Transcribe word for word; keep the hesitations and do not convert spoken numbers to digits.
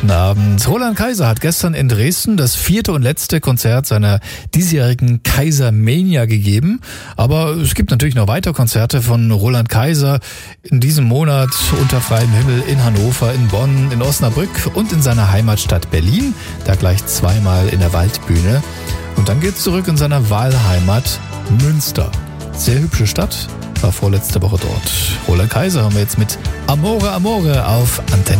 Guten Abend. Roland Kaiser hat gestern in Dresden das vierte und letzte Konzert seiner diesjährigen Kaisermania gegeben. Aber es gibt natürlich noch weitere Konzerte von Roland Kaiser in diesem Monat unter freiem Himmel in Hannover, in Bonn, in Osnabrück und in seiner Heimatstadt Berlin. Da gleich zweimal in der Waldbühne. Und dann geht's zurück in seiner Wahlheimat Münster. Sehr hübsche Stadt. War vorletzte Woche dort. Roland Kaiser haben wir jetzt mit Amore Amore auf Antenne.